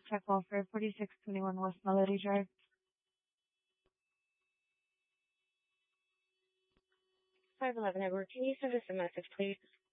check call for 4621 West Melody Drive. 511 Edward, can you send us a message, please?